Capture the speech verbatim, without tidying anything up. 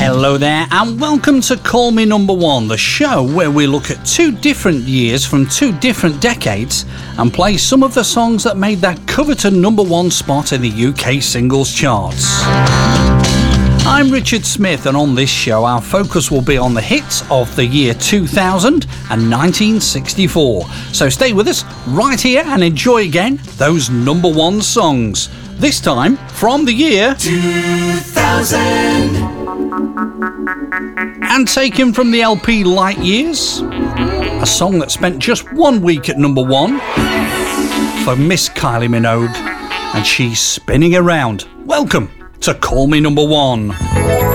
Hello there and welcome to Call Me Number One, the show where we look at two different years from two different decades and play some of the songs that made that coveted number one spot in the U K singles charts. I'm Richard Smith, and on this show our focus will be on the hits of the year two thousand and nineteen sixty-four. So stay with us right here and enjoy again those number one songs. This time from the year two thousand. And taken from the L P Light Years, a song that spent just one week at number one for Miss Kylie Minogue, and she's spinning around. Welcome to Call Me Number One.